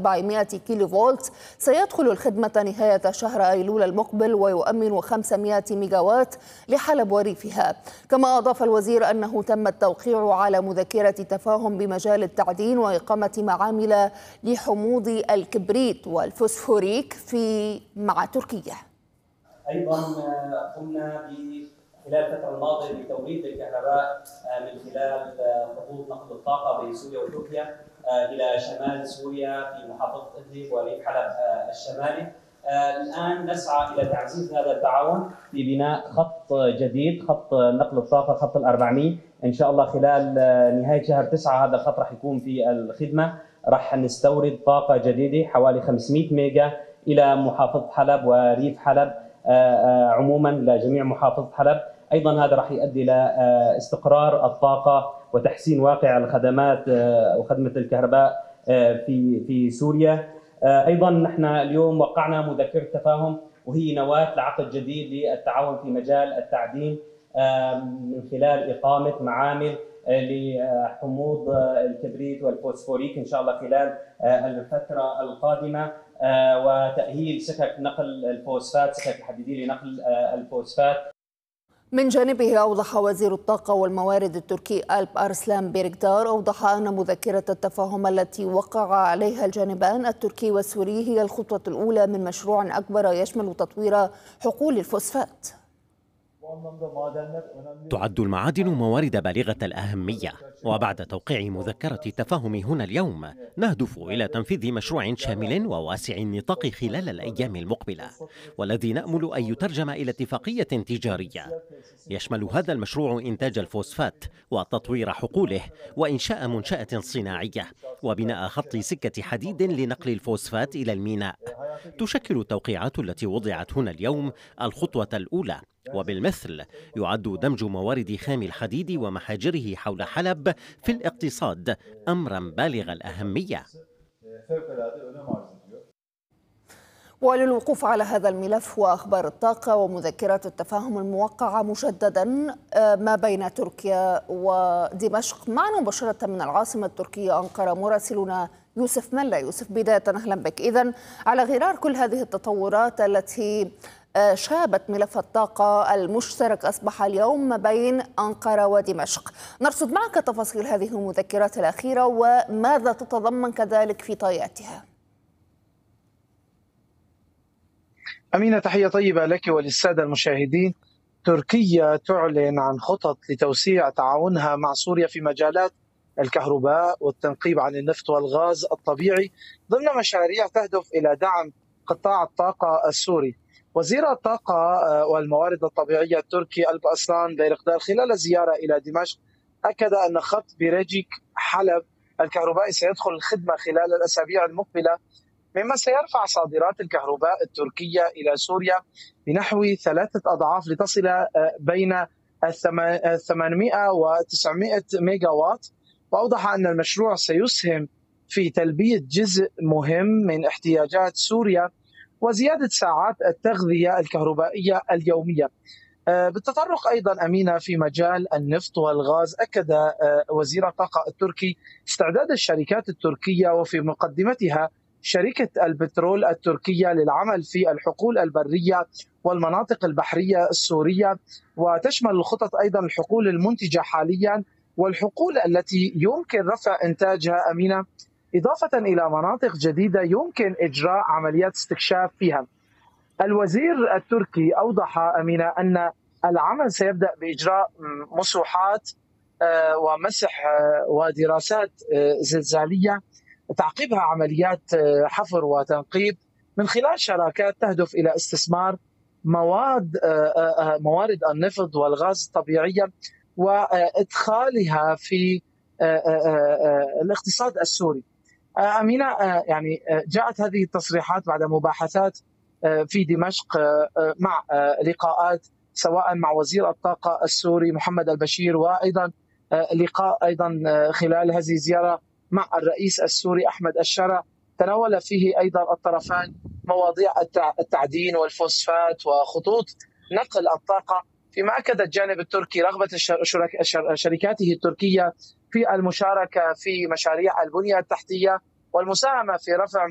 400 كيلو فولت سيدخل الخدمة نهاية شهر أيلول المقبل ويؤمن 500 ميجاوات لحلب وريفها. كما أضاف الوزير أنه تم التوقيع على مذكرة تفاهم بمجال التعدين وإقامة معامل لحموض الكبريت والفوسفوريك مع تركيا. أيضا قمنا خلال الفترة الماضية بتوريد الكهرباء من خلال خطوط نقل الطاقة بين سوريا وتركيا إلى شمال سوريا في محافظة إدلب وريف حلب الشمالي. الآن نسعى إلى تعزيز هذا التعاون ببناء خط جديد، خط نقل الطاقة، خط ال400 إن شاء الله خلال نهاية شهر 9 هذا الخط راح يكون في الخدمة. راح نستورد طاقة جديدة حوالي 500 ميجا إلى محافظة حلب وريف حلب عموما لجميع محافظة حلب. أيضا هذا راح يؤدي إلى استقرار الطاقة وتحسين واقع الخدمات وخدمة الكهرباء في سوريا. أيضا نحن اليوم وقعنا مذكرة تفاهم وهي نواة لعقد جديد للتعاون في مجال التعدين من خلال إقامة معامل لحموض الكبريت والفوسفوريك إن شاء الله خلال الفترة القادمة، وتأهيل سكك نقل الفوسفات، سكك الحديدية لنقل الفوسفات. من جانبه أوضح وزير الطاقة والموارد التركي ألب أرسلان بيركتار أن مذكرة التفاهم التي وقع عليها الجانبان التركي والسوري هي الخطوة الأولى من مشروع أكبر يشمل تطوير حقول الفوسفات. تعد المعادن موارد بالغة الأهمية، وبعد توقيع مذكرة التفاهم هنا اليوم نهدف إلى تنفيذ مشروع شامل وواسع النطاق خلال الأيام المقبلة، والذي نأمل أن يترجم إلى اتفاقية تجارية. يشمل هذا المشروع إنتاج الفوسفات وتطوير حقوله وإنشاء منشأة صناعية وبناء خط سكة حديد لنقل الفوسفات إلى الميناء. تشكل التوقيعات التي وضعت هنا اليوم الخطوة الأولى، وبالمثل يعد دمج موارد خام الحديد ومحاجره حول حلب في الاقتصاد أمرا بالغ الأهمية. وللوقوف على هذا الملف وأخبار الطاقة ومذكرات التفاهم الموقعة مجددا ما بين تركيا ودمشق، معنا مباشرة من العاصمة التركية أنقرة مراسلنا يوسف ملا. يوسف، بداية أهلا بك. إذن على غرار كل هذه التطورات التي شابت ملف الطاقة المشترك أصبح اليوم ما بين أنقرة ودمشق، نرصد معك تفاصيل هذه المذكرات الأخيرة وماذا تتضمن كذلك في طياتها. أمينة، تحية طيبة لك وللسادة المشاهدين. تركيا تعلن عن خطط لتوسيع تعاونها مع سوريا في مجالات الكهرباء والتنقيب عن النفط والغاز الطبيعي ضمن مشاريع تهدف إلى دعم قطاع الطاقة السوري. وزير الطاقة والموارد الطبيعية التركي ألب أرسلان بيركتار خلال زيارة إلى دمشق أكد أن خط بيريجيك حلب الكهربائي سيدخل الخدمة خلال الأسابيع المقبلة، مما سيرفع صادرات الكهرباء التركية إلى سوريا بنحو 3 أضعاف لتصل بين 800 و 900 ميجا وات. وأوضح أن المشروع سيسهم في تلبية جزء مهم من احتياجات سوريا وزيادة ساعات التغذية الكهربائية اليومية. بالتطرق أيضا أمينة في مجال النفط والغاز، أكد وزير الطاقة التركي استعداد الشركات التركية وفي مقدمتها شركة البترول التركية للعمل في الحقول البرية والمناطق البحرية السورية، وتشمل الخطط أيضا الحقول المنتجة حاليا والحقول التي يمكن رفع إنتاجها أمينة، إضافة إلى مناطق جديدة يمكن إجراء عمليات استكشاف فيها. الوزير التركي أوضح أمينة أن العمل سيبدأ بإجراء مسوحات ومسح ودراسات زلزالية، تعقيبها عمليات حفر وتنقيب من خلال شراكات تهدف إلى استثمار موارد النفط والغاز الطبيعية وإدخالها في الاقتصاد السوري. أمينة، يعني جاءت هذه التصريحات بعد مباحثات في دمشق مع لقاءات سواء مع وزير الطاقة السوري محمد البشير، وأيضا لقاء أيضا خلال هذه الزيارة مع الرئيس السوري أحمد الشرع، تناول فيه أيضا الطرفان مواضيع التعدين والفوسفات وخطوط نقل الطاقة، فيما أكد الجانب التركي رغبة شركاته التركية في المشاركة في مشاريع البنية التحتية والمساهمة في رفع